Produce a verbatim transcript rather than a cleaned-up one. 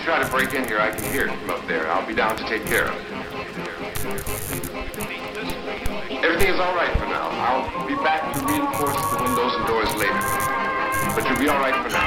try to break in here, I can hear it from up there. I'll be down to take care of it. Everything is all right for now. I'll be back to reinforce the windows and doors later. But you'll be all right for now.